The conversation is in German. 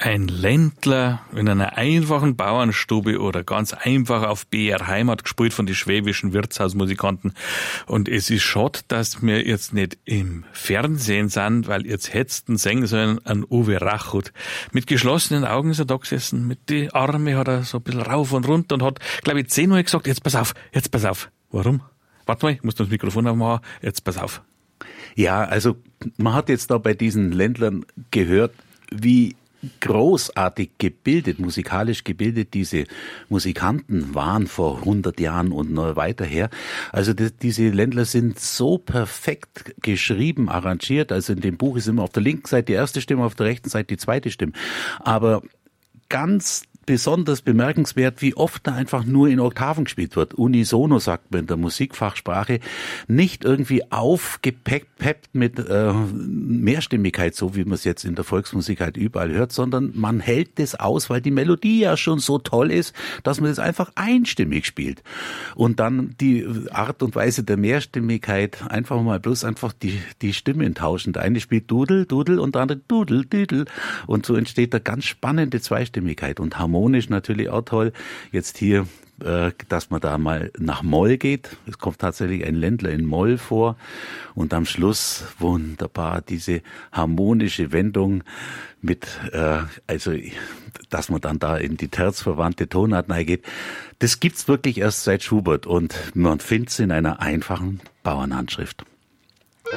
Ein Ländler in einer einfachen Bauernstube oder ganz einfach auf BR Heimat gespielt von den schwäbischen Wirtshausmusikanten. Und es ist schade, dass wir jetzt nicht im Fernsehen sind, weil jetzt hättest singen sollen an Uwe Rachut. Mit geschlossenen Augen ist er da gesessen, mit die Arme hat er so ein bisschen rauf und runter und hat, glaube ich, 10-mal gesagt, jetzt pass auf. Warum? Warte mal, ich muss das Mikrofon aufmachen, jetzt pass auf. Ja, also man hat jetzt da bei diesen Ländlern gehört, wie großartig gebildet, musikalisch gebildet diese Musikanten waren vor 100 Jahren und noch weiter her. Also diese Ländler sind so perfekt geschrieben, arrangiert. Also in dem Buch ist immer auf der linken Seite die erste Stimme, auf der rechten Seite die zweite Stimme. Aber ganz besonders bemerkenswert, wie oft da einfach nur in Oktaven gespielt wird. Unisono, sagt man in der Musikfachsprache. Nicht irgendwie aufgepeppt mit Mehrstimmigkeit, so wie man es jetzt in der Volksmusik halt überall hört, sondern man hält das aus, weil die Melodie ja schon so toll ist, dass man das einfach einstimmig spielt. Und dann die Art und Weise der Mehrstimmigkeit, einfach die Stimmen tauschen. Der eine spielt Dudel, Dudel und der andere Dudel, Düdel. Und so entsteht da ganz spannende Zweistimmigkeit und harmonisch natürlich auch toll. Jetzt hier, dass man da mal nach Moll geht. Es kommt tatsächlich ein Ländler in Moll vor. Und am Schluss wunderbar diese harmonische Wendung mit, dass man dann da in die terzverwandte Tonart geht. Das gibt's wirklich erst seit Schubert und man findet es in einer einfachen Bauernhandschrift.